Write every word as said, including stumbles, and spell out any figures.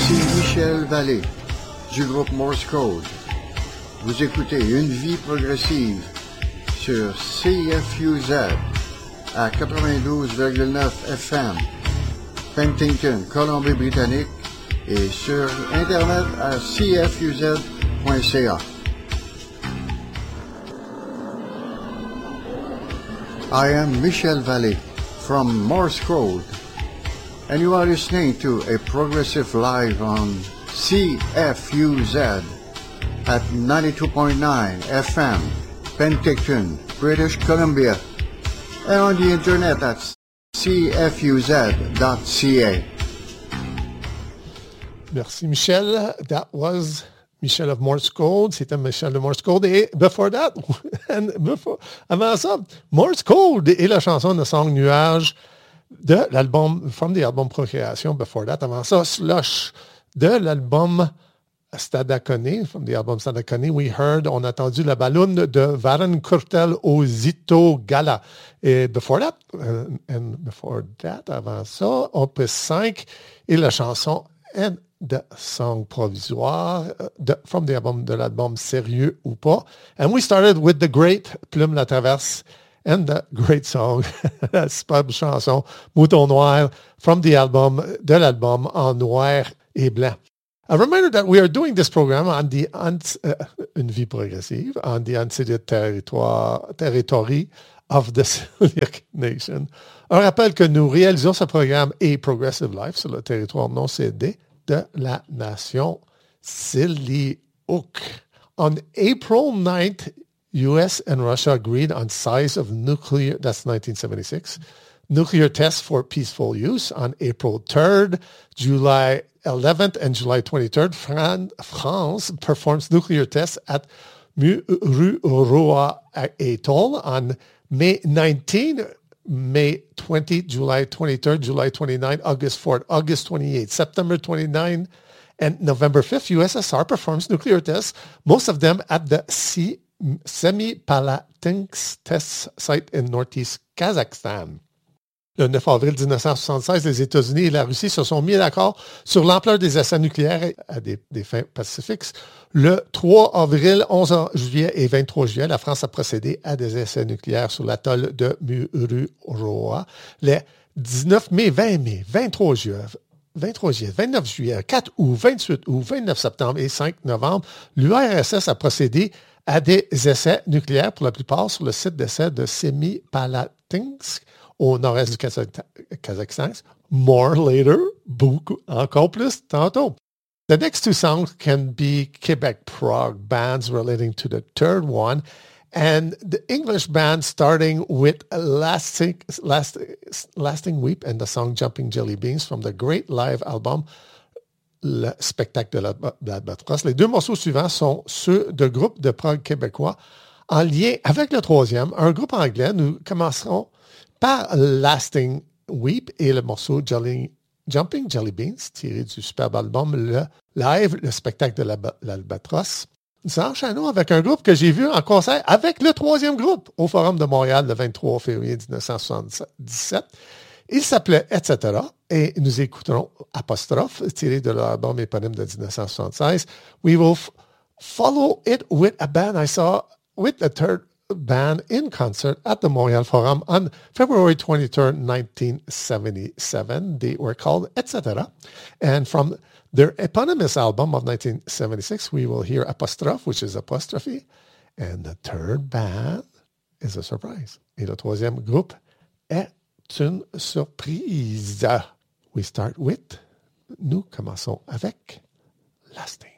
Ici Michel Vallée, du groupe Morse Code. Vous écoutez Une vie progressive sur C F U Z à quatre-vingt-douze virgule neuf F M, Penticton, Colombie-Britannique, et sur Internet à c f u z point c a. I am Michel Vallée from Morse Code, and you are listening to a progressive live on C F U Z at ninety-two point nine F M, Penticton, British Columbia, and on the internet at c f u z dot c a. Merci, Michel. That was Michel of Morse Code. C'était Michel de Morse Code. Et before that, and before, avant ça, Morse Code et la chanson de Song Nuage de l'album, from the album Procréation. Before that, avant ça, Slush de l'album Stadacone, from the album Stadacone. We heard, on a entendu la balloune de Varen Kurtel au Zito Gala. Et before that, uh, and before that, avant ça, opus cinq et la chanson And the Song Provisoire uh, from the album, de l'album Sérieux ou pas. And we started with the great Plume La Traverse and the great song, la superbe chanson Mouton Noir from the album, de l'album En Noir et Blanc. A reminder that we are doing this program on the uh, Une vie progressive, on the unceded territoire, territory of the Syilx Nation. Un rappel que nous réalisons ce programme et Progressive Life sur le territoire non cédé de la nation Syilx. On April ninth, U S and Russia agreed on size of nuclear, that's nineteen seventy-six, nuclear tests for peaceful use. On April third, July eleventh, and July twenty-third, Fran- France performs nuclear tests at Mururoa Atoll. On May nineteenth, May twentieth, July twenty-third, July twenty-ninth, August fourth, August twenty-eighth, September twenty-ninth, and November fifth, U S S R performs nuclear tests, most of them at the C- Semipalatinsk test site in northeast Kazakhstan. Le neuf avril dix-neuf cent soixante-seize, les États-Unis et la Russie se sont mis d'accord sur l'ampleur des essais nucléaires à des, des fins pacifiques. Le trois avril, onze juillet et vingt-trois juillet, la France a procédé à des essais nucléaires sur l'atoll de Mururoa. Les dix-neuf mai, vingt mai, vingt-trois juillet, vingt-trois juillet, vingt-neuf juillet, quatre août, vingt-huit août, vingt-neuf septembre et cinq novembre, l'U R S S a procédé à des essais nucléaires, pour la plupart sur le site d'essai de Semipalatinsk, au nord-est du Kazakhstan. More later, beaucoup, encore plus tantôt. The next two songs can be Quebec prog bands relating to the third one, and the English band starting with Lasting, Last, Lasting Weep and the song Jumping Jelly Beans from the great live album Le spectacle de l'Albatros. Les deux morceaux suivants sont ceux de groupes de prog québécois en lien avec le troisième, un groupe anglais. Nous commencerons par Lasting Weep et le morceau Jelly, Jumping Jelly Beans, tiré du superbe album Le Live, le spectacle de l'Albatros. Nous enchaînons avec un groupe que j'ai vu en concert avec le troisième groupe au Forum de Montréal le vingt-trois février dix-neuf cent soixante-dix-sept. Il s'appelait et cetera et nous écouterons Apostrophe, tiré de l'album éponyme de dix-neuf cent soixante-seize. We will f- follow it with a band I saw with the third band in concert at the Montreal Forum on February twenty-third, nineteen seventy-seven. They were called et cetera. And from their eponymous album of nineteen seventy-six, we will hear Apostrophe, which is apostrophe. And the third band is a surprise. Et le troisième groupe est une surprise. We start with, nous commençons avec Lasting.